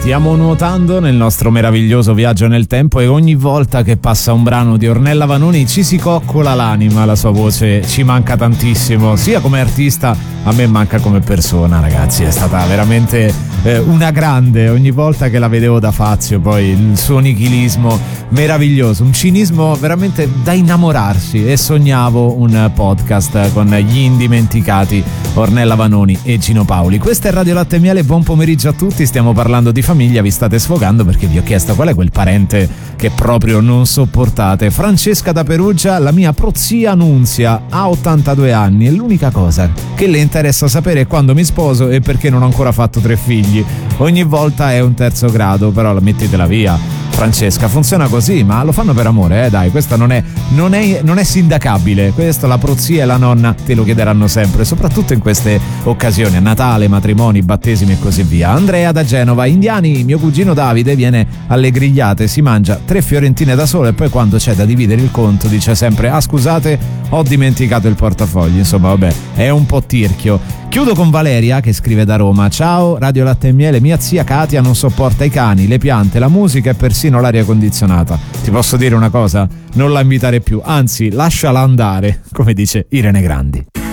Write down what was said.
Stiamo nuotando nel nostro meraviglioso viaggio nel tempo e ogni volta che passa un brano di Ornella Vanoni ci si coccola l'anima, la sua voce ci manca tantissimo, sia come artista, a me manca come persona, ragazzi, è stata veramente una grande, ogni volta che la vedevo da Fazio, poi il suo nichilismo meraviglioso, un cinismo veramente da innamorarsi, e sognavo un podcast con gli indimenticati Ornella Vanoni e Gino Paoli. Questa è Radio Latte e Miele, buon pomeriggio a tutti, stiamo parlando di famiglia, vi state sfogando perché vi ho chiesto qual è quel parente che proprio non sopportate. Francesca da Perugia, la mia prozia Nunzia ha 82 anni e l'unica cosa che le interessa sapere è quando mi sposo e perché non ho ancora fatto 3 figli. Ogni volta è un terzo grado, però mettetela via. Francesca, funziona così, ma lo fanno per amore, dai, questa non è sindacabile, questo la prozia e la nonna te lo chiederanno sempre, soprattutto in queste occasioni, a Natale, matrimoni, battesimi e così via. Andrea da Genova, indiani, mio cugino Davide viene alle grigliate, si mangia 3 fiorentine da solo e poi quando c'è da dividere il conto dice sempre scusate, ho dimenticato il portafogli, insomma vabbè, è un po' tirchio. Chiudo con Valeria che scrive da Roma: ciao Radio Latte e Miele, mia zia Katia non sopporta i cani, le piante, la musica e persino l'aria condizionata. Ti posso dire una cosa? Non la invitare più, anzi lasciala andare, come dice Irene Grandi.